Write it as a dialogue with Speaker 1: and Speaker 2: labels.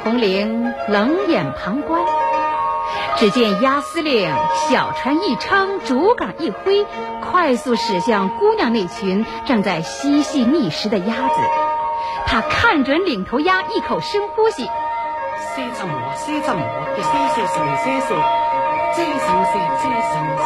Speaker 1: 统领冷眼旁观。只见鸭司令小船一撑，竹竿一挥，快速驶向姑娘那群正在嬉戏觅食的鸭子。他看准领头鸭，一口深呼吸，
Speaker 2: 些什么些什么，这些什么些什么，这什么些这什么。